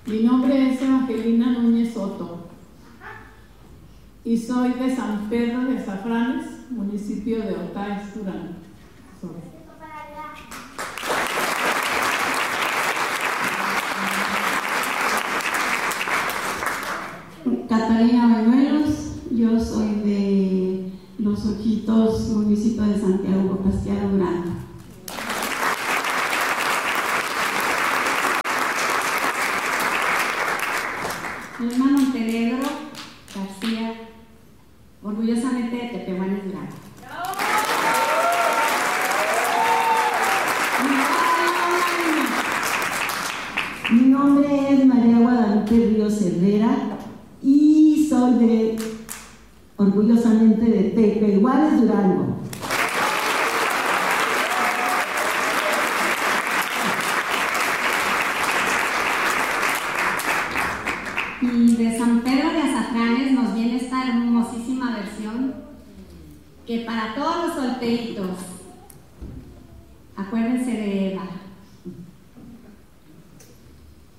Mi nombre es Evangelina Núñez Soto y soy de San Pedro de Azafranes, municipio de Otaes, Durango. Catalina Bañuelos, yo soy de Los Ojitos, municipio de Santiago Pasquiano, Durango. Alma Montenegro García, orgullosamente de Tepehuanes, Durango. Mi nombre es María Guadalupe Ríos Herrera y soy orgullosamente de Tepehuanes, Durango. Y de San Pedro de Azafranes nos viene esta hermosísima versión que para todos los solteritos, acuérdense de